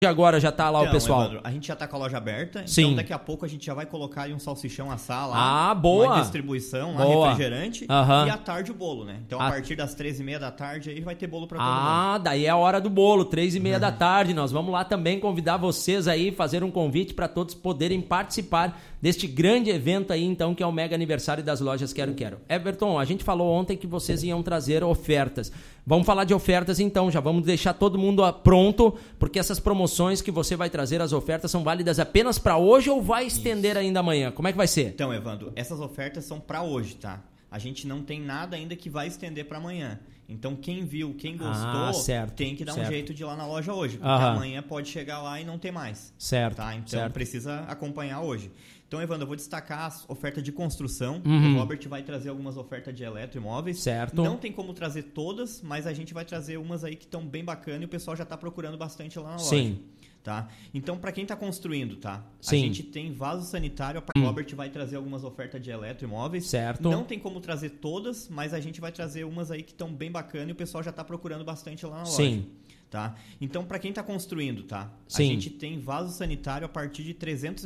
Agora já tá lá o pessoal. Evandro, a gente já tá com a loja aberta, Sim. então daqui a pouco a gente já vai colocar aí um salsichão assar lá. Ah, boa. Uma distribuição, lá, boa. refrigerante. Uhum. E à tarde o bolo, né? Então a partir das 13h30 da tarde aí vai ter bolo pra todo mundo. Ah, daí é a hora do bolo, 3h30 da tarde. Nós vamos lá também convidar vocês aí, fazer um convite para todos poderem participar deste grande evento aí, então, que é o mega aniversário das lojas Quero Quero. Everton, a gente falou ontem que vocês iam trazer ofertas. Vamos falar de ofertas então, já vamos deixar todo mundo pronto, porque essas promoções que você vai trazer, as ofertas são válidas apenas para hoje ou vai estender ainda amanhã? Como é que vai ser? Então, Evandro, essas ofertas são para hoje, tá? A gente não tem nada ainda que vai estender para amanhã. Então, quem viu, quem gostou, tem que dar um jeito de ir lá na loja hoje, porque amanhã pode chegar lá e não ter mais. Certo. Tá? Então, precisa acompanhar hoje. Então, Evandro, eu vou destacar as ofertas de construção. Uhum. O Robert vai trazer algumas ofertas de eletroimóveis. Certo. Não tem como trazer todas, mas a gente vai trazer umas aí que estão bem bacanas e o pessoal já está procurando bastante lá na loja. Sim. Tá? Então, para quem está construindo, tá? Sim. A gente tem vaso sanitário. O Robert vai trazer algumas ofertas de eletroimóveis. Certo. Não tem como trazer todas, mas a gente vai trazer umas aí que estão bem bacanas e o pessoal já está procurando bastante lá na loja. Sim. Tá? Então, para quem está construindo, tá? Sim. A gente tem vaso sanitário a partir de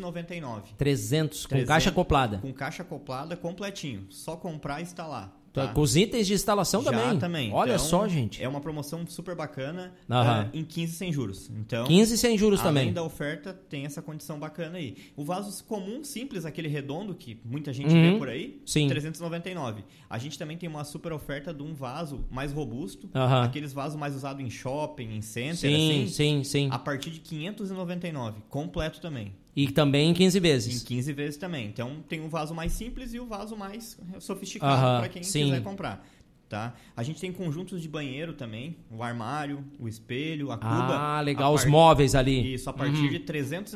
399. 300, com caixa acoplada. Com caixa acoplada completinho. Só comprar e instalar. Tá. Com os itens de instalação Já também. Olha então, só, gente. É uma promoção super bacana em 15 sem juros. Então, 15 sem juros também. Além da oferta, tem essa condição bacana aí. O vaso comum, simples, aquele redondo que muita gente vê por aí, Sim. 399. A gente também tem uma super oferta de um vaso mais robusto, aqueles vasos mais usados em shopping, em center, sim. A partir de 599, completo também. E também em 15 vezes. Em 15 vezes também. Então, tem o vaso mais simples e o vaso mais sofisticado para quem quiser comprar. Tá? A gente tem conjuntos de banheiro também, o armário, o espelho, a cuba. Ah, legal, os móveis ali. Isso, a partir de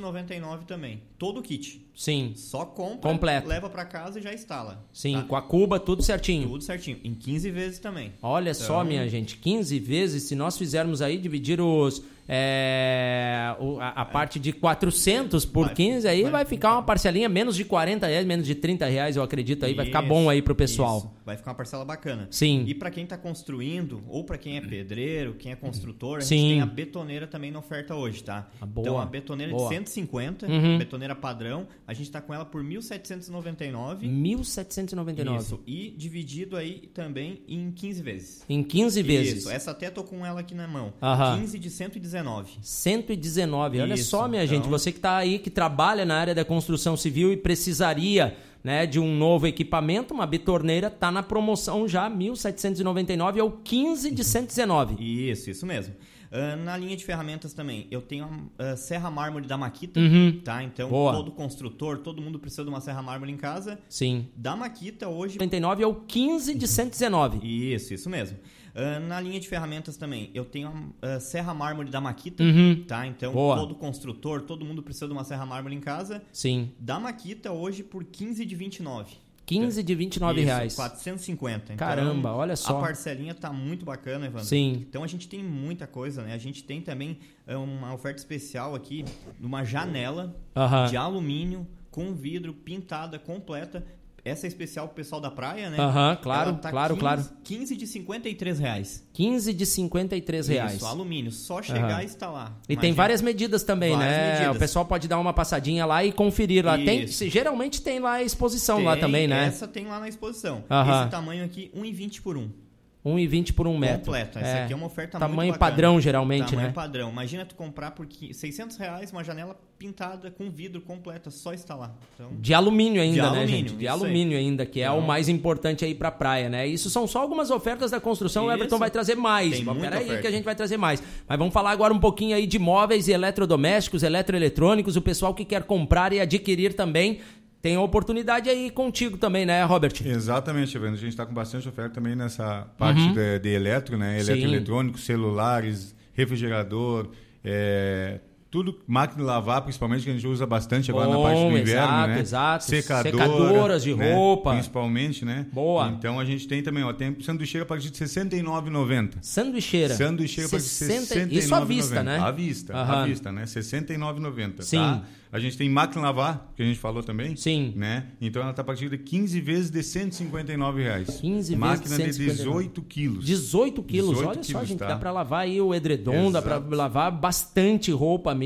399 também. Todo o kit. Sim. Só compra, completo. Leva para casa e já instala. Sim, tá? com a cuba, tudo certinho. Tudo certinho. Em 15 vezes também. Olha só, minha gente, 15 vezes, se nós fizermos aí, dividir a parte de 400 por 15, aí vai ficar uma parcelinha menos de 40 reais, menos de 30 reais, eu acredito aí, vai ficar bom aí pro pessoal. Isso. Vai ficar uma parcela bacana. Sim. E para quem tá construindo, ou para quem é pedreiro, quem é construtor, a Sim. gente tem a betoneira também na oferta hoje, tá? Boa. Então, a betoneira de 150, betoneira padrão, a gente tá com ela por 1.799. 1.799. Isso. E dividido aí também em 15 vezes. Em 15 vezes. Isso. Essa até tô com ela aqui na mão. 15 de 119. 119. Olha Isso, só, minha gente, você que tá aí, que trabalha na área da construção civil e precisaria, né, de um novo equipamento, uma betorneira tá na promoção já, 1.799 é o 15 de 119. Isso mesmo. Na linha de ferramentas também, eu tenho a serra mármore da Makita, tá? Então, todo construtor, todo mundo precisa de uma serra mármore em casa. Sim. Da Makita hoje... 99 é o 15 de 119. Isso mesmo. Na linha de ferramentas também, eu tenho a serra mármore da Makita, tá? Então, todo construtor, todo mundo precisa de uma serra mármore em casa. Sim. Da Makita hoje por 15 de 29. 15 de 29 reais. 450. Caramba, então, olha só. A parcelinha tá muito bacana, Evandro. Sim. Então a gente tem muita coisa, né? A gente tem também uma oferta especial aqui, uma janela de alumínio com vidro pintada completa. Essa é especial pro pessoal da praia, né? Claro, claro. 15 de 53 reais. 15 de 53 reais. Isso, alumínio. Só chegar e instalar. E tem várias medidas também, medidas. O pessoal pode dar uma passadinha lá e conferir lá. Geralmente tem lá a exposição lá também, né? Essa tem lá na exposição. Esse tamanho aqui, 1,20 por 1. 1,20 por 1 metro. Completa. Essa aqui é uma oferta muito Tamanho bacana. padrão, geralmente, Tamanho né? padrão. Imagina tu comprar por 600 reais uma janela pintada com vidro completa, só instalar. Então, de alumínio ainda, né, gente? De isso alumínio aí. ainda, que é o mais importante aí pra praia, né? Isso são só algumas ofertas da construção. O Everton vai trazer mais. Peraí que a gente vai trazer mais. Mas vamos falar agora um pouquinho aí de móveis e eletrodomésticos, eletroeletrônicos, o pessoal que quer comprar e adquirir também. Tem a oportunidade aí contigo também, né, Robert? Exatamente, Evandro. A gente está com bastante oferta também nessa parte de eletro, né? Eletroeletrônicos, celulares, refrigerador, tudo, máquina de lavar, principalmente, que a gente usa bastante agora na parte do inverno, né? Exato. Secadoras de roupa. Principalmente, né? Boa. Então a gente tem também, tem sanduicheira a partir de R$ 69,90. Sanduicheira. Sanduicheira a partir de R$ 69,90. Isso à vista, né? À vista, né? R$ 69,90. Sim. Tá? A gente tem máquina de lavar, que a gente falou também. Sim. Né? Então ela está a partir de 15 vezes de R$ 159. 15 máquina vezes de 18 quilos. 18 quilos, olha só, gente. Tá? Dá para lavar aí o edredom, dá para lavar bastante roupa mesmo.